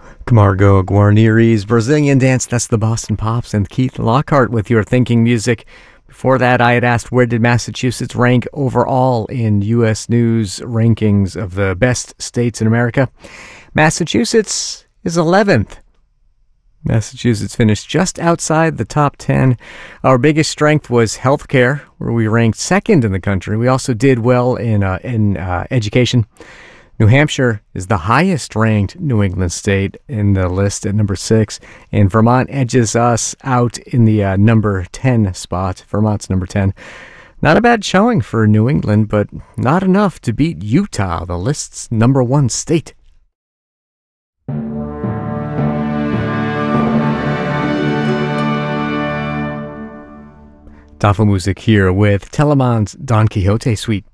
Camargo Guarnieri's Brazilian Dance, that's the Boston Pops, and Keith Lockhart with your thinking music. Before that, I had asked where did Massachusetts rank overall in U.S. News rankings of the best states in America. Massachusetts is 11th. Massachusetts finished just outside the top 10. Our biggest strength was healthcare, where we ranked second in the country. We also did well in education. New Hampshire is the highest ranked New England state in the list at number 6, and Vermont edges us out in the number 10 spot. Vermont's number 10. Not a bad showing for New England, but not enough to beat Utah, the list's number 1 state. Tafelmusik here with Telemann's Don Quixote Suite.